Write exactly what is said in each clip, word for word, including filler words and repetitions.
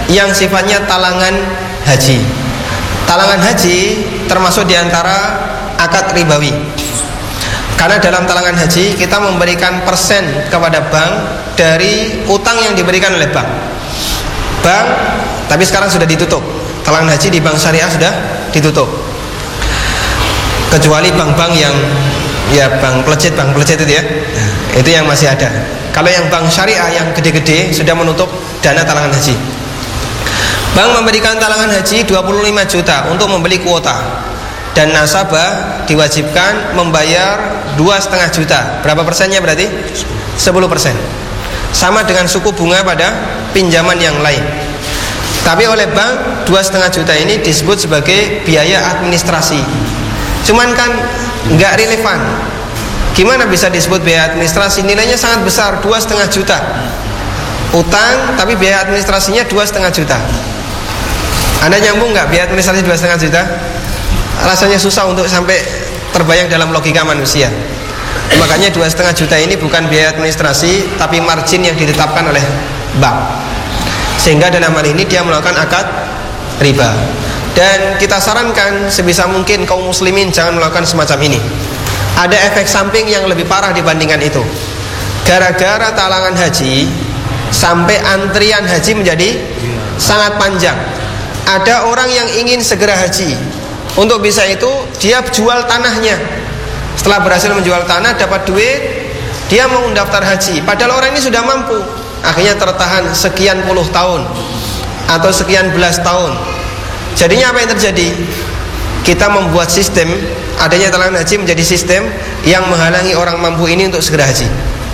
yang sifatnya talangan haji. Talangan haji termasuk diantara akad ribawi. Karena dalam talangan haji kita memberikan persen kepada bank dari utang yang diberikan oleh bank. Bank, tapi sekarang sudah ditutup. Talangan haji di bank syariah sudah ditutup. Kecuali bank-bank yang ya bank pelecet, bank pelecet itu ya. Itu yang masih ada. Kalau yang bank syariah yang gede-gede sudah menutup dana talangan haji. Bank memberikan talangan haji dua puluh lima juta untuk membeli kuota, dan nasabah diwajibkan membayar dua koma lima juta. Berapa persennya berarti? sepuluh persen. Sama dengan suku bunga pada pinjaman yang lain. Tapi oleh bank dua koma lima juta ini disebut sebagai biaya administrasi. Cuman kan nggak relevan. Gimana bisa disebut biaya administrasi? Nilainya sangat besar, dua koma lima juta. Utang tapi biaya administrasinya dua koma lima juta. Anda nyambung nggak biaya administrasi dua koma lima juta? Rasanya susah untuk sampai terbayang dalam logika manusia. Makanya dua koma lima juta ini bukan biaya administrasi, tapi margin yang ditetapkan oleh bank. Sehingga dalam hal ini dia melakukan akad riba. Dan kita sarankan sebisa mungkin kaum muslimin jangan melakukan semacam ini. Ada efek samping yang lebih parah dibandingkan itu. Gara-gara talangan haji sampai antrian haji menjadi sangat panjang. Ada orang yang ingin segera haji. Untuk bisa itu dia jual tanahnya. Setelah berhasil menjual tanah dapat duit, dia mau mendaftar haji. Padahal orang ini sudah mampu. Akhirnya tertahan sekian puluh tahun atau sekian belas tahun. Jadinya apa yang terjadi? Kita membuat sistem adanya talangan haji menjadi sistem yang menghalangi orang mampu ini untuk segera haji.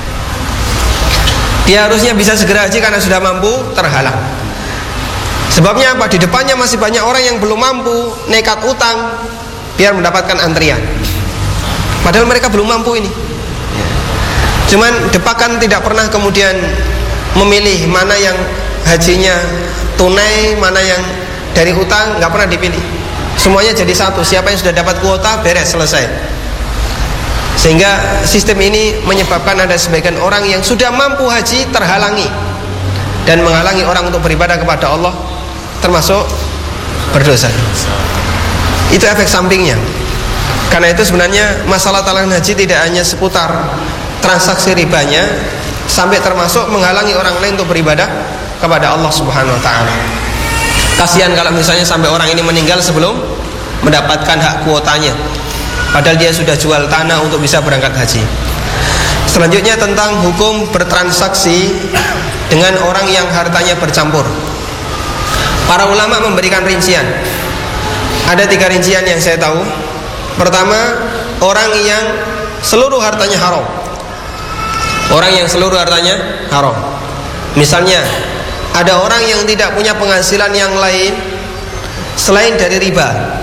Dia harusnya bisa segera haji karena sudah mampu, terhalang. Sebabnya apa? Di depannya masih banyak orang yang belum mampu, nekat utang biar mendapatkan antrian. Padahal mereka belum mampu ini. Cuman depakan tidak pernah kemudian memilih mana yang hajinya tunai, mana yang dari utang, nggak pernah dipilih. Semuanya jadi satu. Siapa yang sudah dapat kuota, beres, selesai. Sehingga sistem ini menyebabkan ada sebagian orang yang sudah mampu haji terhalangi dan menghalangi orang untuk beribadah kepada Allah, termasuk berdosa. Itu efek sampingnya. Karena itu sebenarnya masalah talangan haji tidak hanya seputar transaksi ribanya, sampai termasuk menghalangi orang lain untuk beribadah kepada Allah Subhanahu wa taala. Kasihan kalau misalnya sampai orang ini meninggal sebelum mendapatkan hak kuotanya, padahal dia sudah jual tanah untuk bisa berangkat haji. Selanjutnya tentang hukum bertransaksi dengan orang yang hartanya bercampur. Para ulama memberikan rincian. Ada tiga rincian yang saya tahu. Pertama, orang yang seluruh hartanya haram. Orang yang seluruh hartanya haram. Misalnya, ada orang yang tidak punya penghasilan yang lain selain dari riba.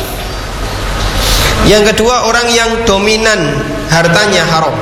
Yang kedua, orang yang dominan hartanya haram.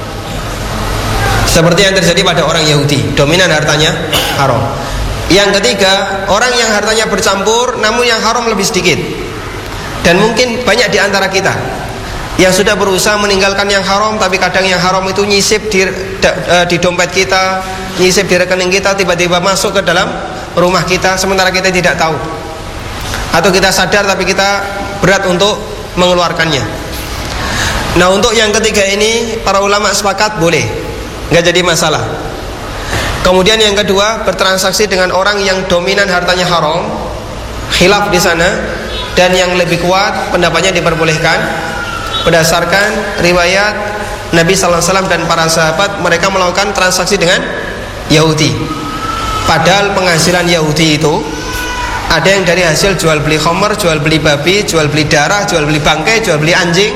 Seperti yang terjadi pada orang Yahudi, dominan hartanya haram. Yang ketiga, orang yang hartanya bercampur namun yang haram lebih sedikit. Dan mungkin banyak di antara kita yang sudah berusaha meninggalkan yang haram, tapi kadang yang haram itu nyisip di, di dompet kita, nyisip di rekening kita, tiba-tiba masuk ke dalam rumah kita sementara kita tidak tahu. Atau kita sadar tapi kita berat untuk mengeluarkannya. Nah, untuk yang ketiga ini para ulama sepakat boleh, nggak jadi masalah. Kemudian yang kedua, bertransaksi dengan orang yang dominan hartanya haram, khilaf di sana, dan yang lebih kuat pendapatnya diperbolehkan berdasarkan riwayat Nabi sallallahu alaihi wasallam dan para sahabat, mereka melakukan transaksi dengan Yahudi. Padahal penghasilan Yahudi itu ada yang dari hasil jual beli khamr, jual beli babi, jual beli darah, jual beli bangkai, jual beli anjing,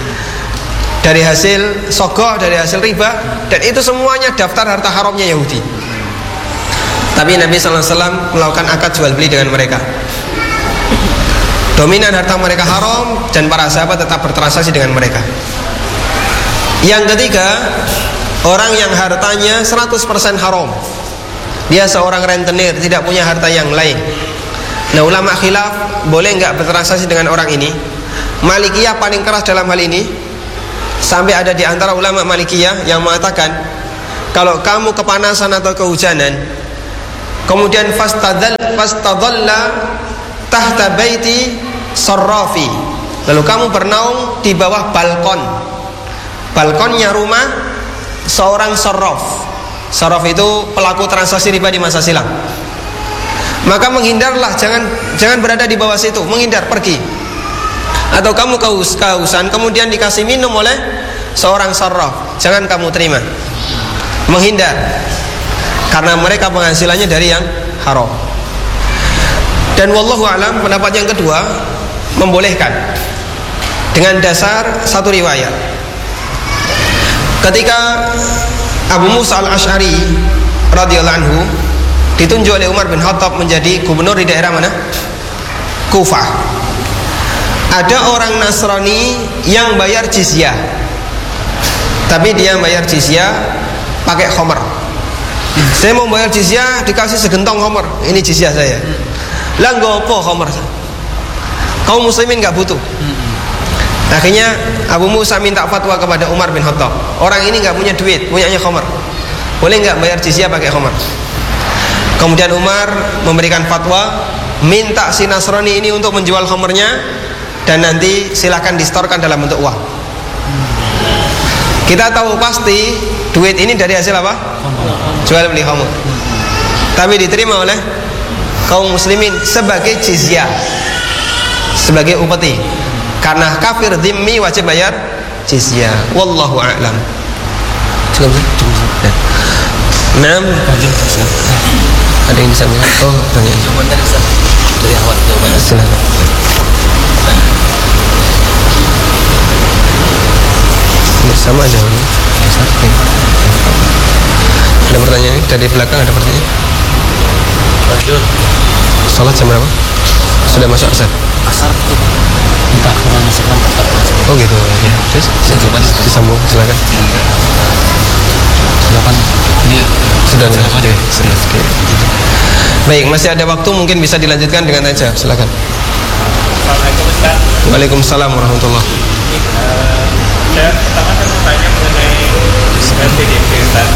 dari hasil sogoh, dari hasil riba, dan itu semuanya daftar harta haramnya Yahudi. Tapi Nabi sallallahu alaihi wasallam melakukan akad jual beli dengan mereka. Dominan harta mereka haram dan para sahabat tetap bertransaksi dengan mereka. Yang ketiga, orang yang hartanya seratus persen haram. Dia seorang rentenir, tidak punya harta yang lain. Nah, ulama khilaf boleh nggak bertransaksi dengan orang ini. Malikiyah paling keras dalam hal ini. Sampai ada di antara ulama Malikiyah yang mengatakan, kalau kamu kepanasan atau kehujanan, kemudian fastadall fastadalla tahta baiti sarrafi, lalu kamu bernaung di bawah balkon, balkonnya rumah seorang sarraf. Sarraf itu pelaku transaksi riba di masa silam. Maka menghindarlah, jangan jangan berada di bawah situ, menghindar, pergi. Atau kamu kehaus, kehausan kemudian dikasih minum oleh seorang sarraf, jangan kamu terima, menghindar, karena mereka penghasilannya dari yang haram. Dan wallahu alam, pendapat yang kedua membolehkan dengan dasar satu riwayat. Ketika Abu Musa al-Asy'ari radhiyallahu anhu ditunjuk oleh Umar bin Khattab menjadi gubernur di daerah mana? Kufah. Ada orang Nasrani yang bayar jizyah, tapi dia bayar jizyah pakai khamr. Saya mau bayar jizyah, dikasih segentong khamr. Ini jizyah saya. Lah ngopo khamr? Kaum muslimin enggak butuh. Akhirnya Abu Musa minta fatwa kepada Umar bin Khattab. Orang ini enggak punya duit, punyanya khamr. Boleh enggak bayar jizyah pakai khamr? Kemudian Umar memberikan fatwa, minta si Nasrani ini untuk menjual khamrnya, dan nanti silakan distorkan dalam bentuk uang. Kita tahu pasti duit ini dari hasil apa? Jual beli khamr. Tapi diterima oleh kaum muslimin sebagai jizyah, sebagai upeti. Karena kafir dhimmi wajib bayar jizyah. Wallahu a'lam. Cukup sih? Naam. Ada yang disampaikan? Oh, tanya. Jawaban dari awal jawabannya. Silakan. Sama aja. Ada pertanyaan dari belakang, ada pertanyaan? Lanjut. Salat jam berapa? Sudah masuk asar? Asar itu entah kurang sekian empat belas. Oh gitu ya. Terus coba disambung, silakan. Silakan. Ini sudah sudah oke. Oke. Baik, masih ada waktu, mungkin bisa dilanjutkan dengan aja. Silakan. Assalamualaikum Ustaz. Waalaikumsalam warahmatullahi. Saya pertama kan bertanya mengenai L P D P Ustaz,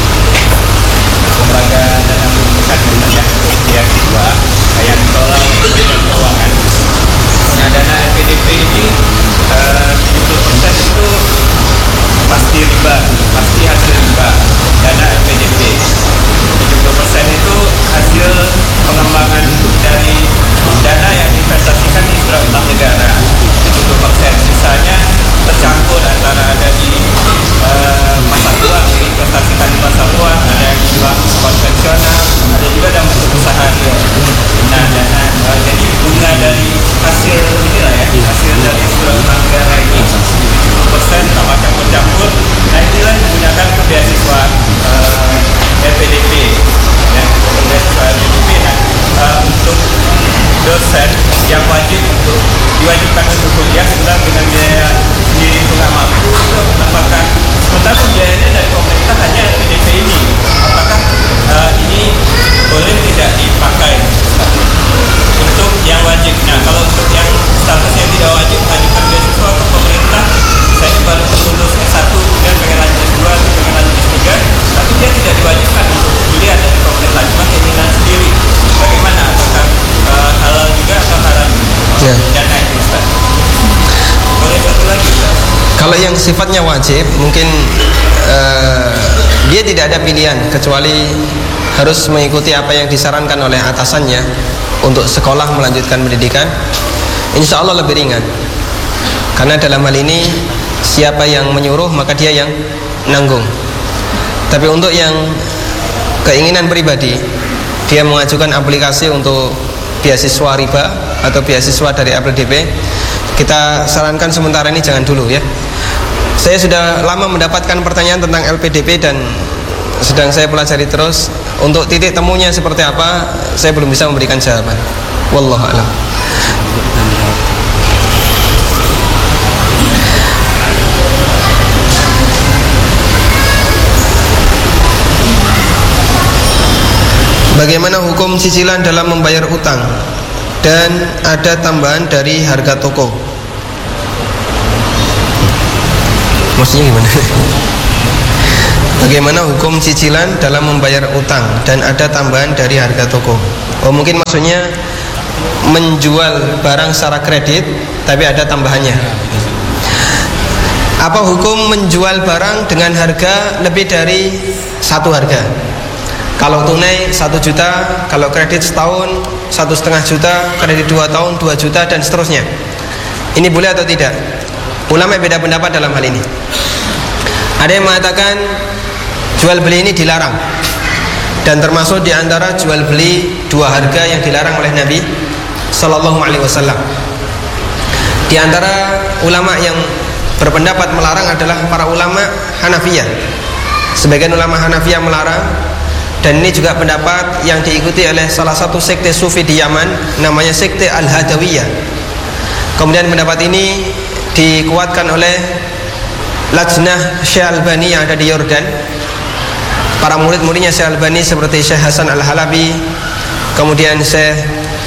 lembaga dana pendidikan ya, yang kedua yang dikelola oleh Kementerian Keuangan. Nah, dana L P D P ini uh, tujuh puluh persen itu pasti riba, pasti hasil riba. Dana L P D P tujuh puluh persen itu hasil pengembangan dari dana yang diinvestasikan di utang negara. tujuh puluh persen sisanya tercampur antara ada di uh, pasar uang, diinvestasikan di pasar uang, ada yang di bank konvensional, ada juga dalam bentuk usaha real. Nah, dana uh, jadi bunga dari hasil inilah ya, hasil dari surat utang negara ini tujuh puluh persen tambahkan bercampur. Nah, inilah yang digunakan ke beasiswa uh, L P D P ya, beasiswa L P D P. Nah, uh, untuk dosen yang wajib untuk diwajibkan untuk kuliah setelah dengan biaya sendiri itu nggak mampu, apakah sementara biayanya dari pemerintah hanya L P D P ini, apakah uh, ini boleh tidak dipakai untuk yang wajib? Nah, kalau untuk yang statusnya tidak wajib mengajukan beasiswa ke pemerintah, saya baru lulus S satu kemudian pengen lanjut S dua atau pengen lanjut S tiga, tapi dia tidak diwajibkan untuk kuliah dari pemerintah, cuma keinginan sendiri. Bagaimana? Apakah uh, halal juga atau haram? Ya. Dana itu Ustaz. Boleh satu lagi Ustaz? Kalau yang sifatnya wajib, mungkin uh, dia tidak ada pilihan kecuali harus mengikuti apa yang disarankan oleh atasannya untuk sekolah melanjutkan pendidikan. Insya Allah lebih ringan, karena dalam hal ini siapa yang menyuruh maka dia yang nanggung. Tapi untuk yang keinginan pribadi, dia mengajukan aplikasi untuk beasiswa riba atau beasiswa dari L P D P, kita sarankan sementara ini jangan dulu ya. Saya sudah lama mendapatkan pertanyaan tentang L P D P dan sedang saya pelajari terus. Untuk titik temunya seperti apa, saya belum bisa memberikan jawaban. Wallahu a'lam. Bagaimana hukum cicilan dalam membayar utang dan ada tambahan dari harga toko? Maksudnya gimana? Bagaimana hukum cicilan dalam membayar utang dan ada tambahan dari harga toko? Oh, mungkin maksudnya menjual barang secara kredit tapi ada tambahannya. Apa hukum menjual barang dengan harga lebih dari satu harga? Kalau tunai satu juta, kalau kredit setahun satu setengah juta, kredit dua tahun dua juta dan seterusnya. Ini boleh atau tidak? Ulama beda pendapat dalam hal ini. Ada yang mengatakan jual beli ini dilarang, dan termasuk diantara jual beli dua harga yang dilarang oleh Nabi Sallallahu Alaihi Wasallam. Di antara ulama yang berpendapat melarang adalah para ulama Hanafiyah. Sebagian ulama Hanafiyah melarang, dan ini juga pendapat yang diikuti oleh salah satu sekte sufi di Yaman, namanya sekte Al-Hadawiyah. Kemudian pendapat ini dikuatkan oleh Lajnah Syekh Albani yang ada di Yordan. Para murid-muridnya Syekh Albani seperti Syekh Hasan Al-Halabi, kemudian Syekh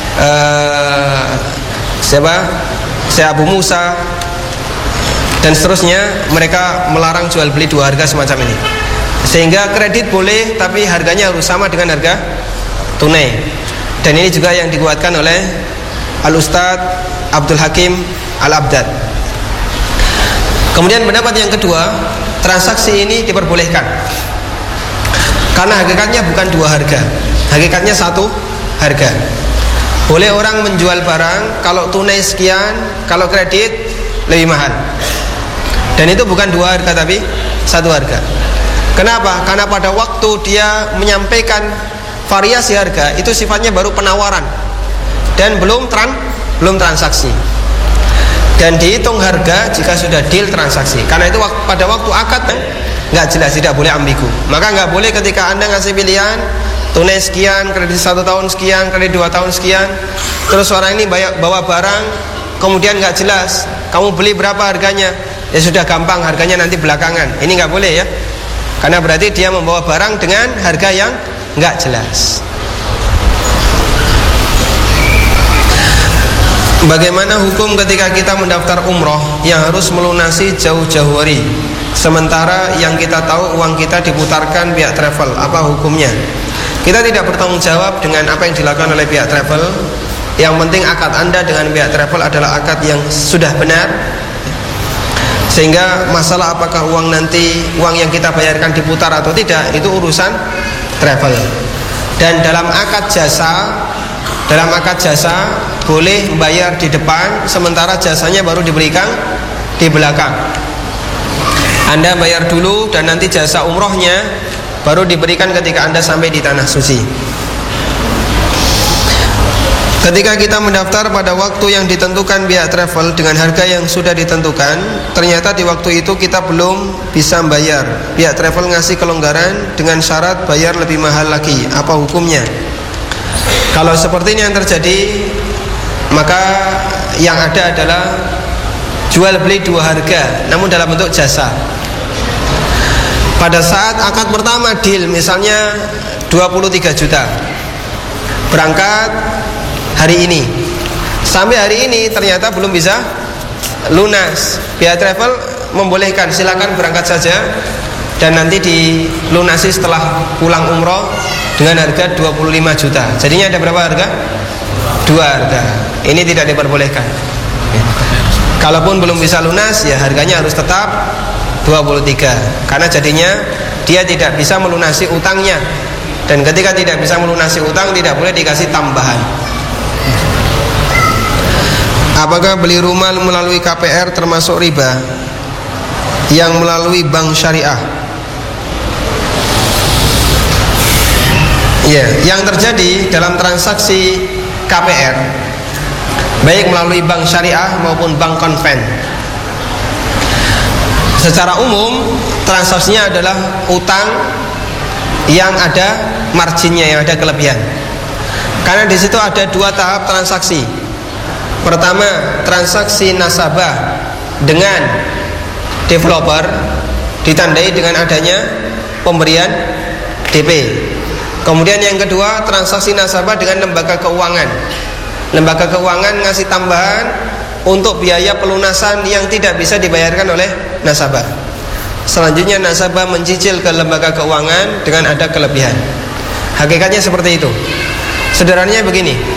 uh, siapa? Syekh Abu Musa dan seterusnya, mereka melarang jual beli dua harga semacam ini. Sehingga kredit boleh tapi harganya harus sama dengan harga tunai. Dan ini juga yang dikuatkan oleh Al-Ustadz Abdul Hakim Al-Abdad. Kemudian pendapat yang kedua, transaksi ini diperbolehkan karena hakikatnya bukan dua harga, hakikatnya satu harga. Boleh orang menjual barang, kalau tunai sekian, kalau kredit lebih mahal. Dan itu bukan dua harga tapi satu harga. Kenapa? Karena pada waktu dia menyampaikan variasi harga, itu sifatnya baru penawaran dan belum tran, belum transaksi. Dan dihitung harga jika sudah deal transaksi. Karena itu pada waktu akad nggak jelas, tidak boleh ambigu. Maka nggak boleh ketika Anda ngasih pilihan tunai sekian, kredit satu tahun sekian, kredit dua tahun sekian, terus orang ini bawa barang kemudian nggak jelas, kamu beli berapa harganya, ya sudah gampang, harganya nanti belakangan. Ini nggak boleh ya, karena berarti dia membawa barang dengan harga yang nggak jelas. Bagaimana hukum ketika kita mendaftar umroh yang harus melunasi jauh-jauh hari, sementara yang kita tahu uang kita diputarkan pihak travel? Apa hukumnya? Kita tidak bertanggung jawab dengan apa yang dilakukan oleh pihak travel. Yang penting akad Anda dengan pihak travel adalah akad yang sudah benar, sehingga masalah apakah uang nanti uang yang kita bayarkan diputar atau tidak, itu urusan travel. Dan dalam akad jasa, dalam akad jasa boleh membayar di depan, sementara jasanya baru diberikan di belakang. Anda bayar dulu dan nanti jasa umrohnya baru diberikan ketika Anda sampai di tanah suci. Ketika kita mendaftar pada waktu yang ditentukan pihak travel dengan harga yang sudah ditentukan, ternyata di waktu itu kita belum bisa membayar, pihak travel ngasih kelonggaran dengan syarat bayar lebih mahal lagi, apa hukumnya? Kalau seperti ini yang terjadi, maka yang ada adalah jual beli dua harga namun dalam bentuk jasa. Pada saat akad pertama deal, misalnya dua puluh tiga juta, berangkat hari ini, sampai hari ini ternyata belum bisa lunas, pihak travel membolehkan, silakan berangkat saja dan nanti dilunasi setelah pulang umroh dengan harga dua puluh lima juta. Jadinya ada berapa harga? Dua harga. Ini tidak diperbolehkan. Kalaupun belum bisa lunas, ya harganya harus tetap dua puluh tiga. Karena jadinya dia tidak bisa melunasi utangnya. Dan ketika tidak bisa melunasi utang, tidak boleh dikasih tambahan. Apakah beli rumah melalui K P R termasuk riba yang melalui bank syariah? Ya, yang terjadi dalam transaksi K P R, baik melalui bank syariah maupun bank konven, secara umum transaksinya adalah utang yang ada marginnya, yang ada kelebihan. Karena di situ ada dua tahap transaksi. Pertama, transaksi nasabah dengan developer ditandai dengan adanya pemberian D P. Kemudian yang kedua, transaksi nasabah dengan lembaga keuangan. Lembaga keuangan ngasih tambahan untuk biaya pelunasan yang tidak bisa dibayarkan oleh nasabah. selanjutnya nasabah mencicil ke lembaga keuangan dengan ada kelebihan. Hakikatnya seperti itu. Sederhananya begini,